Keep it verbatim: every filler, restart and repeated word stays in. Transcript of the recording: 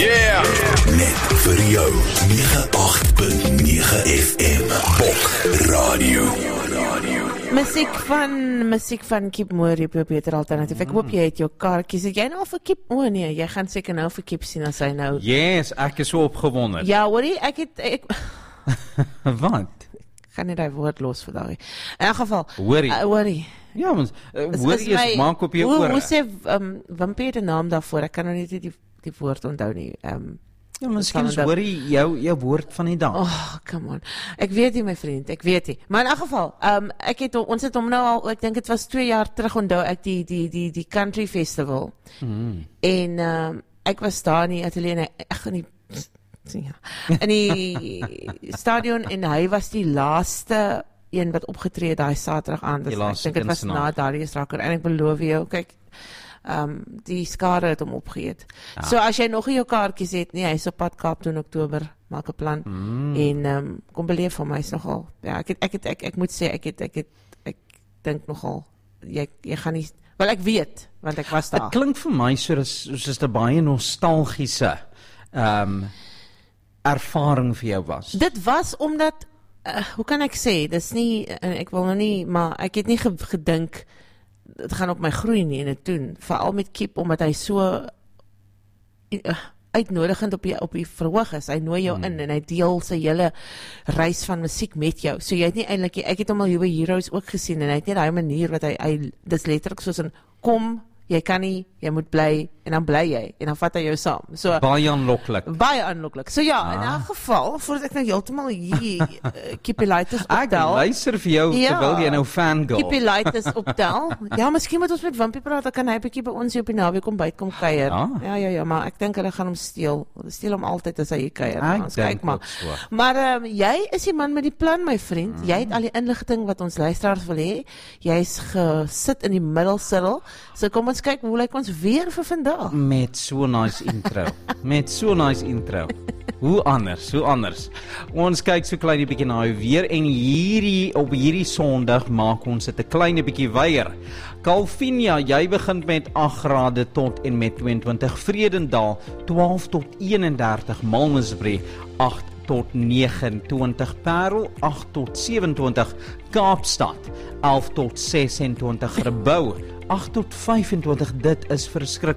Yeah. Net vir jou nege agt punt nege F M Bok Radio. Musiek van, musiek van Kip Moore op jou beter alternatief. Ek hoop jy het jou kaartjies. Het jy nou vir Kip? O nee, jy gaan seker nou vir Kip sien as hy nou. Yes, ek is so opgewonde. Ja, hoorie, ek het ek Wat? Ek gaan nie daai woord los vandag nie. In elk geval, Hoorie. Uh, hoorie. Ja, mens, uh, hoorie is, my, maak op jou hoe, ore. Hoe sê um, Wimpie het 'n naam daarvoor? Ek kan nou nie die, die woord onthou nie. Um, Ja, miskien is hoorie jou, jou woord van die dag. Oh, come on. Ek weet nie, my vriend, ek weet nie. Maar in elk geval, um, ek het, ons het hom nou al, ek dink het was twee jaar terug onthou ek die, die, die, die country festival. Mm. En um, ek was daar in die atelier, ek in die, ja, in die stadion, en hy was die laaste een wat opgetree daai Saterdag aan. Dus ek dink het was na Darius Rucker, en ek beloof jou, kyk, Um, die skare het hom opgeëet. Ja. So as jy nog nie jou kaartjies het nie, hy is op pad Kaap toe in Oktober, maak 'n plan. Mm. En um, kom beleef van my is nogal. Ja, ek het, ek het, ek ek moet sê ek het ek het ek dink nogal jy jy gaan nie, wel ek weet want ek was daar. Dit klink vir my soos soos 'n baie nostalgiese ehm um, ervaring vir jou was. Dit was omdat uh, hoe kan ek sê, dis nie uh, ek wil nou nie, maar ek het nie gedink dit gaan op my groei nie en dit doen, veral met Kip, omdat hy so uh, uitnodigend op die, op die verhoog is, hy nooi jou hmm. in en hy deel sy hele reis van musiek met jou, so jy het nie eintlik, ek het hom al hier by Heroes ook gesien, en hy het nie die manier wat hy, hy dis letterlik soos in, kom, jy kan nie, jy moet bly, en dan bly jy, en dan vat hy jou saam. So, baie aanloklik. Baie aanloklik. So ja, ah. in elk geval, voordat ek nou heeltemal hier uh, Kippie-litis optel. Ek luister vir jou, ja, terwyl jy nou fangirl. Kippie-litis optel. Ja, miskien moet ons met Wimpie praat, dan kan hy 'n bietjie by ons hier op die naweek kom byt kom kuier. Ja. ja, ja, ja, maar ek dink hulle gaan hom steel. Hulle steel hom altyd as hy hier kuier. Ons kyk maar. So. Maar um, jy is die man met die plan, my vriend. Mm. Jy het al die inligting wat ons luisteraars wil hê. Jy's gesit in die middelsittel. So kom ons kyk hoe lyk ons weer vir vandag. Met so nice intro. Met so nice intro. Hoe anders, hoe anders. Ons kyk so klein bietjie na weer en hierdie op hierdie Sondag maak ons dit 'n klein bietjie weier. Calvinia, jy begin met agt grade tot en met tweeëntwintig. Vredendal twaalf tot eenendertig. Malmesbury agt tot negenentwintig. Parel agt tot sewentwintig. Kaapstad elf tot sesentwintig. Gebou agt tot vyfentwintig. Dit is verskrik